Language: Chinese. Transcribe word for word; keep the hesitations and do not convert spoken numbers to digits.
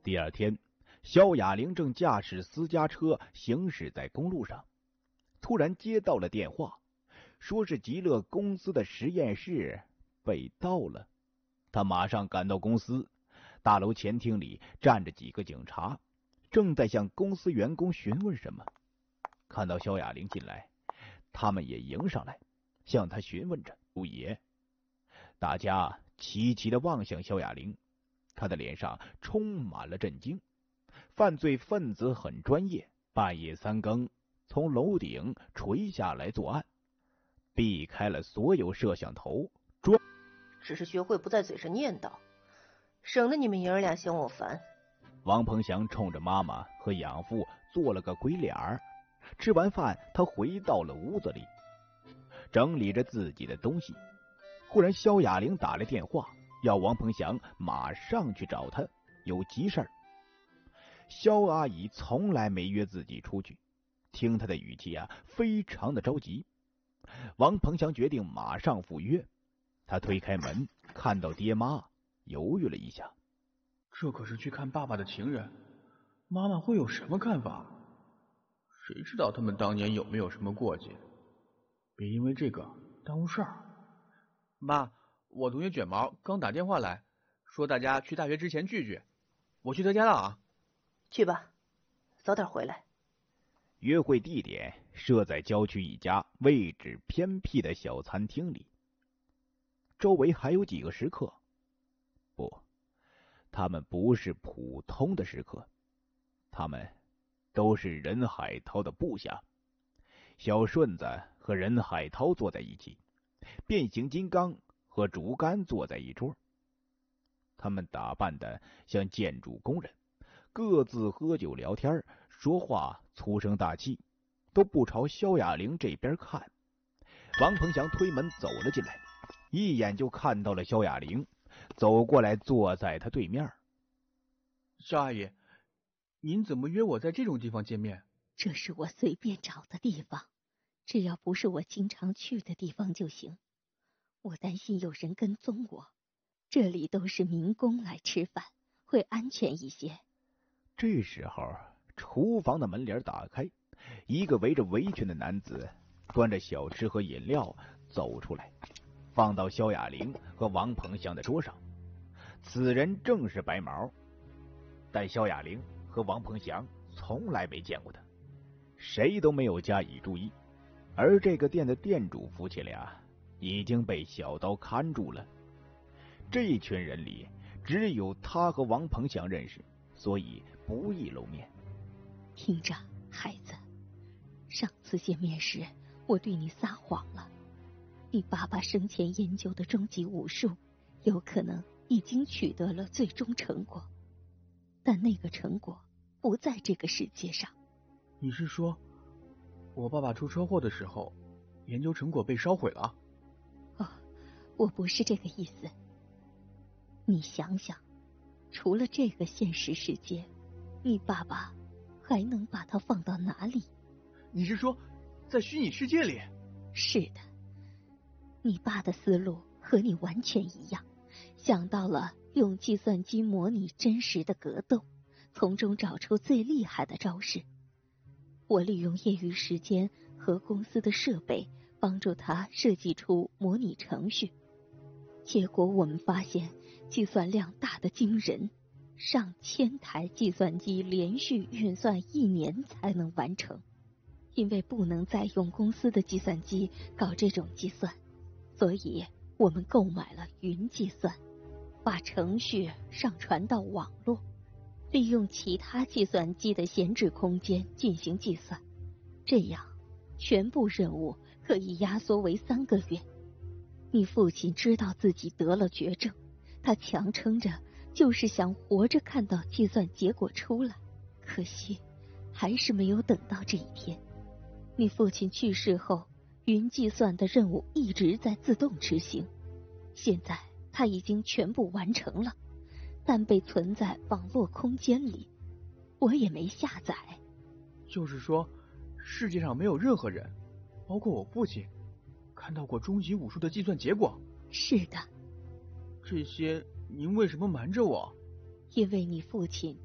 第二天，萧亚玲正驾驶私家车行驶在公路上，突然接到了电话，说是极乐公司的实验室被盗了。他马上赶到公司，大楼前厅里站着几个警察，正在向公司员工询问什么。看到萧亚玲进来，他们也迎上来，向他询问着陆爷。大家齐齐地望向萧亚玲，他的脸上充满了震惊。犯罪分子很专业，半夜三更从楼顶垂下来作案，避开了所有摄像头。装只是学会不在嘴上念叨，省得你们爷儿俩嫌我烦。 王鹏翔冲着妈妈和养父做了个鬼脸儿。吃完饭，他回到了屋子里，整理着自己的东西。忽然萧亚玲打来电话，要王鹏翔马上去找他，有急事儿。萧阿姨从来没约自己出去，听她的语气啊，非常的着急。王鹏翔决定马上赴约。他推开门，看到爹妈，犹豫了一下。 这可是去看爸爸的情人，妈妈会有什么看法？谁知道他们当年有没有什么过节？别因为这个耽误事儿。妈，我同学卷毛刚打电话来，说大家去大学之前聚聚，我去他家了啊。 去吧，早点回来。 约会地点设在郊区一家位置偏僻的小餐厅里，周围还有几个食客。不，他们不是普通的食客，他们都是任海涛的部下。小顺子和任海涛坐在一起，变形金刚和竹竿坐在一桌。他们打扮的像建筑工人，各自喝酒聊天，说话粗声大气，都不朝萧亚玲这边看。王鹏翔推门走了进来，一眼就看到了萧亚玲，走过来坐在他对面。 萧阿姨，您怎么约我在这种地方见面？ 这是我随便找的地方，只要不是我经常去的地方就行。我担心有人跟踪我，这里都是民工来吃饭，会安全一些。 这时候，厨房的门帘打开，一个围着围裙的男子端着小吃和饮料走出来，放到萧亚玲和王鹏翔的桌上。此人正是白毛，但萧亚玲和王鹏翔从来没见过他，谁都没有加以注意。而这个店的店主夫妻俩已经被小刀看住了。这一群人里，只有他和王鹏翔认识，所以不易露面。 听着，孩子，上次见面时我对你撒谎了。你爸爸生前研究的终极武术有可能已经取得了最终成果，但那个成果不在这个世界上。 你是说我爸爸出车祸的时候研究成果被烧毁了？ 哦，我不是这个意思。你想想，除了这个现实世界，你爸爸还能把它放到哪里？ 你是说在虚拟世界里？ 是的，你爸的思路和你完全一样，想到了用计算机模拟真实的格斗，从中找出最厉害的招式。我利用业余时间和公司的设备帮助他设计出模拟程序，结果我们发现计算量大得惊人，上千台计算机连续运算一年才能完成。因为不能再用公司的计算机搞这种计算，所以我们购买了云计算，把程序上传到网络，利用其他计算机的闲置空间进行计算，这样全部任务可以压缩为三个月。你父亲知道自己得了绝症，他强撑着就是想活着看到计算结果出来，可惜还是没有等到这一天。你父亲去世后，云计算的任务一直在自动执行，现在它已经全部完成了，但被存在网络空间里，我也没下载。 就是说，世界上没有任何人，包括我父亲，看到过终极武术的计算结果？ 是的。 这些您为什么瞒着我？ 因为你父亲